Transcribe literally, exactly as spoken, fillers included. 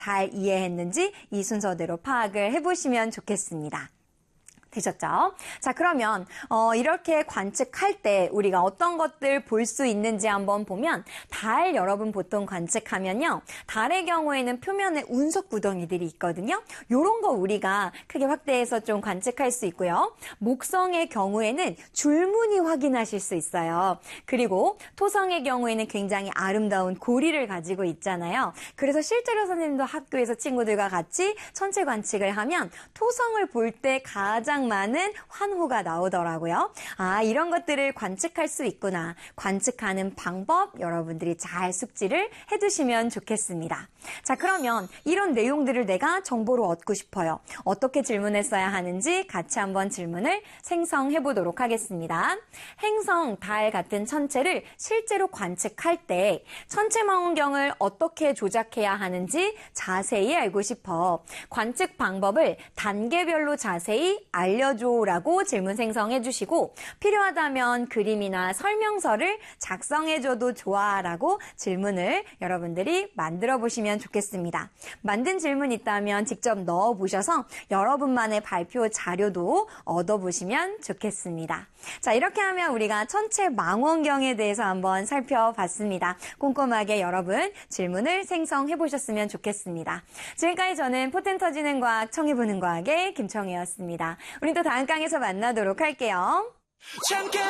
잘 이해했는지 이 순서대로 파악을 해보시면 좋겠습니다. 되셨죠? 자, 그러면 어, 이렇게 관측할 때 우리가 어떤 것들 볼 수 있는지 한번 보면 달 여러분 보통 관측하면요. 달의 경우에는 표면에 운석 구덩이들이 있거든요. 요런 거 우리가 크게 확대해서 좀 관측할 수 있고요. 목성의 경우에는 줄무늬 확인하실 수 있어요. 그리고 토성의 경우에는 굉장히 아름다운 고리를 가지고 있잖아요. 그래서 실제로 선생님도 학교에서 친구들과 같이 천체 관측을 하면 토성을 볼 때 가장 많은 환호가 나오더라고요. 아, 이런 것들을 관측할 수 있구나. 관측하는 방법 여러분들이 잘 숙지를 해두시면 좋겠습니다. 자, 그러면 이런 내용들을 내가 정보로 얻고 싶어요. 어떻게 질문했어야 하는지 같이 한번 질문을 생성해 보도록 하겠습니다. 행성, 달 같은 천체를 실제로 관측할 때 천체망원경을 어떻게 조작해야 하는지 자세히 알고 싶어. 관측 방법을 단계별로 자세히 알려줘라고 질문 생성해 주시고 필요하다면 그림이나 설명서를 작성해줘도 좋아라고 질문을 여러분들이 만들어 보시면 좋겠습니다. 만든 질문 있다면 직접 넣어보셔서 여러분만의 발표 자료도 얻어보시면 좋겠습니다. 자, 이렇게 하면 우리가 천체망원경에 대해서 한번 살펴봤습니다. 꼼꼼하게 여러분 질문을 생성해 보셨으면 좋겠습니다. 지금까지 저는 포텐 터지는 과학, 청해보는 과학의 김청혜였습니다. 우리 또 다음 강에서 만나도록 할게요. 잠깐